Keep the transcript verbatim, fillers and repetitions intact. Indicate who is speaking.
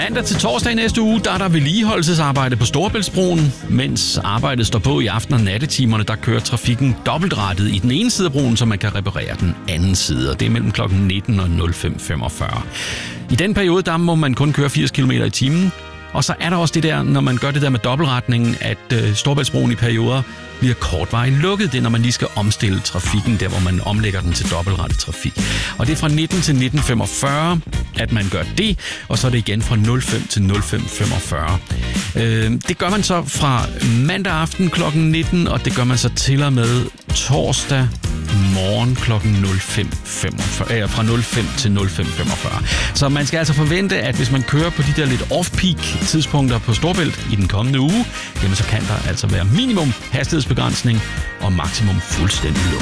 Speaker 1: Mandag til torsdag næste uge, der er der vedligeholdelsesarbejde på Storebæltsbroen. Mens arbejdet står på i aften- og nattetimerne, der kører trafikken dobbeltrettet i den ene side af broen, så man kan reparere den anden side. Og det er mellem klokken nitten og nul fem femogfyrre. I den periode, der må man kun køre firs kilometer i timen. Og så er der også det der, når man gør det der med dobbeltretningen, at øh, Storebæltsbroen i perioder bliver kortvarigt lukket. Det er, når man lige skal omstille trafikken, der hvor man omlægger den til dobbeltrettet trafik. Og det er fra nitten til nitten femogfyrre, at man gør det, og så er det igen fra nul fem til nul fem femogfyrre. Øh, det gør man så fra mandag aften klokken nitten, og det gør man så til og med torsdag morgen klokken nul fem femogfyrre, øh, fra nul fem til nul fem femogfyrre. Så man skal altså forvente, at hvis man kører på de der lidt off-peak tidspunkter på Storebælt i den kommende uge, jamen så kan der altså være minimum hastighedsbegrænsning og maksimum fuldstændig lukning.